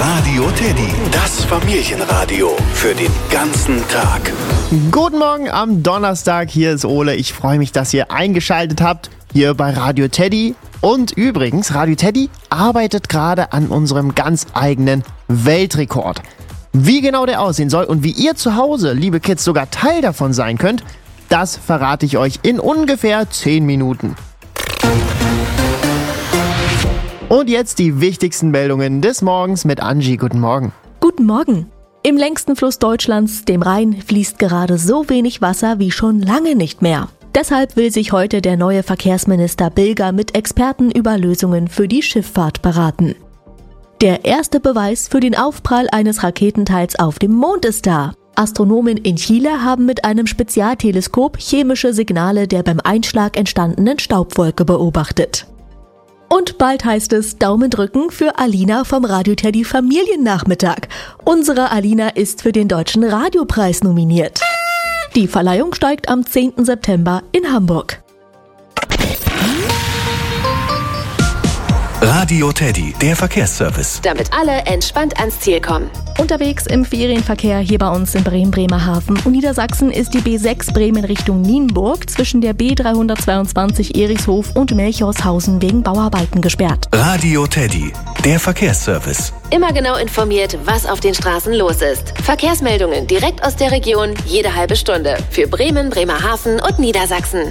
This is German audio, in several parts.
Radio Teddy, das Familienradio für den ganzen Tag. Guten Morgen am Donnerstag, hier ist Ole. Ich freue mich, dass ihr eingeschaltet habt hier bei Radio Teddy. Und übrigens, Radio Teddy arbeitet gerade an unserem ganz eigenen Weltrekord. Wie genau der aussehen soll und wie ihr zu Hause, liebe Kids, sogar Teil davon sein könnt, das verrate ich euch in ungefähr 10 Minuten. Und jetzt die wichtigsten Meldungen des Morgens mit Angie. Guten Morgen. Guten Morgen. Im längsten Fluss Deutschlands, dem Rhein, fließt gerade so wenig Wasser wie schon lange nicht mehr. Deshalb will sich heute der neue Verkehrsminister Bilger mit Experten über Lösungen für die Schifffahrt beraten. Der erste Beweis für den Aufprall eines Raketenteils auf dem Mond ist da. Astronomen in Chile haben mit einem Spezialteleskop chemische Signale der beim Einschlag entstandenen Staubwolke beobachtet. Und bald heißt es Daumen drücken für Alina vom Radio Teddy Familiennachmittag. Unsere Alina ist für den Deutschen Radiopreis nominiert. Die Verleihung steigt am 10. September in Hamburg. Radio Teddy, der Verkehrsservice. Damit alle entspannt ans Ziel kommen. Unterwegs im Ferienverkehr hier bei uns in Bremen-Bremerhaven und Niedersachsen ist die B6 Bremen Richtung Nienburg zwischen der B322 Erichshof und Melchorshausen wegen Bauarbeiten gesperrt. Radio Teddy, der Verkehrsservice. Immer genau informiert, was auf den Straßen los ist. Verkehrsmeldungen direkt aus der Region, jede halbe Stunde. Für Bremen, Bremerhaven und Niedersachsen.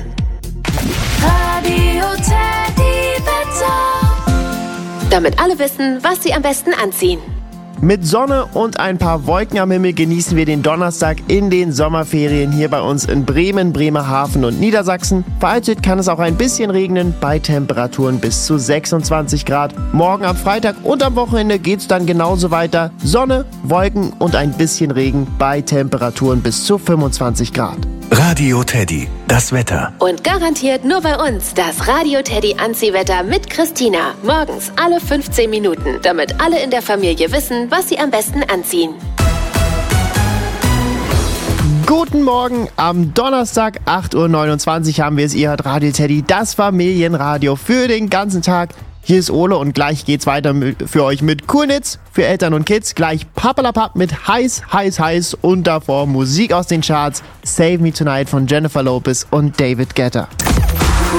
Radio Teddy Wetter. Damit alle wissen, was sie am besten anziehen. Mit Sonne und ein paar Wolken am Himmel genießen wir den Donnerstag in den Sommerferien hier bei uns in Bremen, Bremerhaven und Niedersachsen. Vereinzelt kann es auch ein bisschen regnen bei Temperaturen bis zu 26 Grad. Morgen am Freitag und am Wochenende geht's dann genauso weiter. Sonne, Wolken und ein bisschen Regen bei Temperaturen bis zu 25 Grad. Radio Teddy, das Wetter. Und garantiert nur bei uns das Radio Teddy Anziehwetter mit Christina. Morgens alle 15 Minuten, damit alle in der Familie wissen, was sie am besten anziehen. Guten Morgen, am Donnerstag 8.29 Uhr haben wir es. Ihr hört Radio Teddy, das Familienradio für den ganzen Tag. Hier ist Ole und gleich geht's weiter für euch mit Coolnitz für Eltern und Kids. Gleich Pappalapapp mit Heiß, Heiß, Heiß und davor Musik aus den Charts. Save Me Tonight von Jennifer Lopez und David Guetta.